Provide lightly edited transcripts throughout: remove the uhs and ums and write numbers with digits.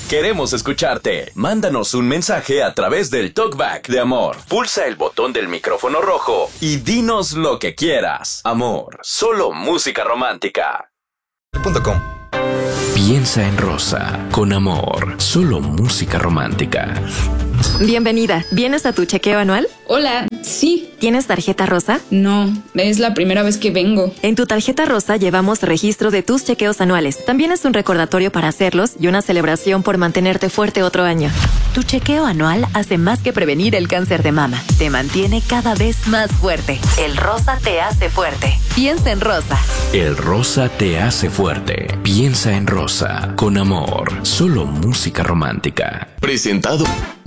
Queremos escucharte. Mándanos un mensaje a través del Talkback de Amor. Pulsa el botón del micrófono rojo y dinos lo que quieras. Amor, solo música romántica. .com. Piensa en Rosa, con Amor, solo música romántica. Bienvenida. ¿Vienes a tu chequeo anual? Hola, sí. ¿Tienes tarjeta rosa? No, es la primera vez que vengo. En tu tarjeta rosa llevamos registro de tus chequeos anuales. También es un recordatorio para hacerlos y una celebración por mantenerte fuerte otro año. Tu chequeo anual hace más que prevenir el cáncer de mama. Te mantiene cada vez más fuerte. El rosa te hace fuerte. Piensa en Rosa. El rosa te hace fuerte. Piensa en Rosa, con Amor, solo música romántica. Presentado.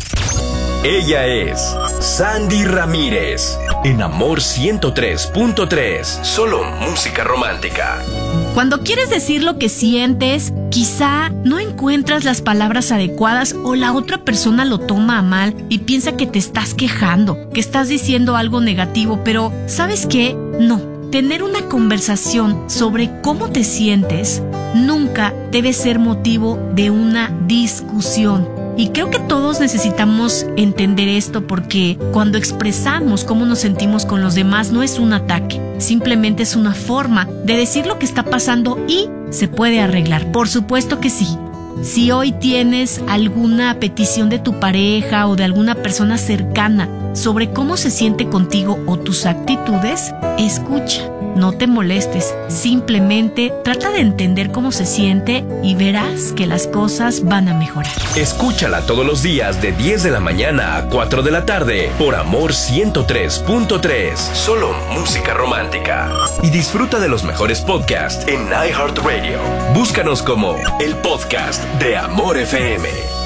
Ella es Sandy Ramírez, en Amor 103.3, solo música romántica. Cuando quieres decir lo que sientes, quizá no encuentras las palabras adecuadas o la otra persona lo toma a mal y piensa que te estás quejando, que estás diciendo algo negativo, pero ¿sabes qué? No. Tener una conversación sobre cómo te sientes nunca debe ser motivo de una discusión. Y creo que todos necesitamos entender esto porque cuando expresamos cómo nos sentimos con los demás no es un ataque, simplemente es una forma de decir lo que está pasando y se puede arreglar. Por supuesto que sí. Si hoy tienes alguna petición de tu pareja o de alguna persona cercana sobre cómo se siente contigo o tus actitudes, escucha. No te molestes, simplemente trata de entender cómo se siente y verás que las cosas van a mejorar. Escúchala todos los días de 10 de la mañana a 4 de la tarde por Amor 103.3, solo música romántica. Y disfruta de los mejores podcasts en iHeartRadio. Búscanos como el podcast de Amor FM.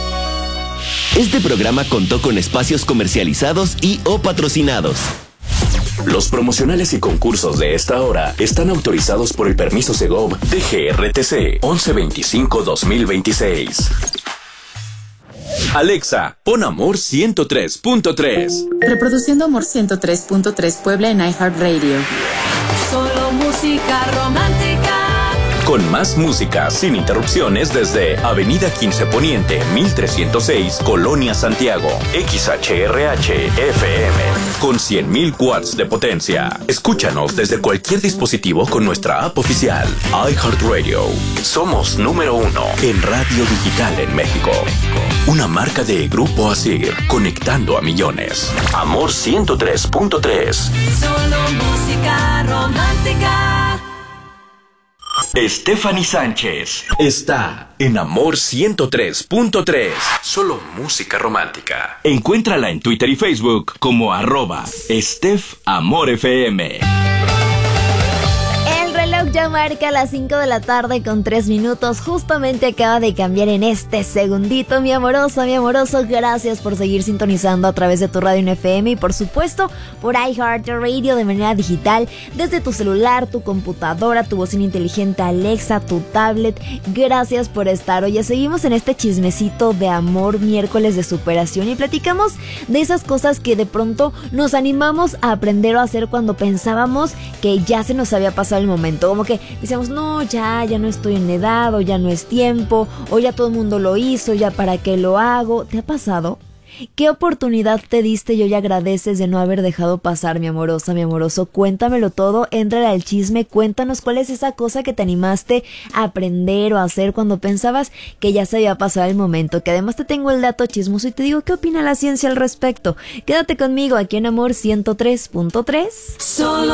Este programa contó con espacios comercializados y o patrocinados. Los promocionales y concursos de esta hora están autorizados por el permiso Segov de GRTC 1125-2026. Alexa, pon Amor 103.3. Reproduciendo Amor 103.3 Puebla en iHeartRadio. Solo música romántica. Con más música sin interrupciones desde Avenida 15 Poniente, 1306, Colonia Santiago. XHRH FM. Con 100.000 watts de potencia. Escúchanos desde cualquier dispositivo con nuestra app oficial. iHeartRadio. Somos número 1 en radio digital en México. Una marca de Grupo Asir, conectando a millones. Amor 103.3. Solo música romántica. Stephanie Sánchez está en Amor 103.3, solo música romántica. Encuéntrala en Twitter y Facebook como @StephAmorFM. El reloj ya marca las 5 de la tarde con 3 minutos. Justamente acaba de cambiar en este segundito. Mi amoroso, gracias por seguir sintonizando a través de tu radio en FM y por supuesto por iHeartRadio de manera digital desde tu celular, tu computadora, tu bocina inteligente Alexa, tu tablet. Gracias por estar. Oye, seguimos en este chismecito de amor, miércoles de superación, y platicamos de esas cosas que de pronto nos animamos a aprender o a hacer cuando pensábamos que ya se nos había pasado el momento. Como que decíamos, no, ya no estoy en edad, o ya no es tiempo, o ya todo el mundo lo hizo, ya para qué lo hago. ¿Te ha pasado? ¿Qué oportunidad te diste y hoy agradeces de no haber dejado pasar, mi amorosa, mi amoroso? Cuéntamelo todo, éntrale al chisme, cuéntanos cuál es esa cosa que te animaste a aprender o a hacer cuando pensabas que ya se había pasado el momento, que además te tengo el dato chismoso y te digo qué opina la ciencia al respecto. Quédate conmigo aquí en Amor 103.3. Solo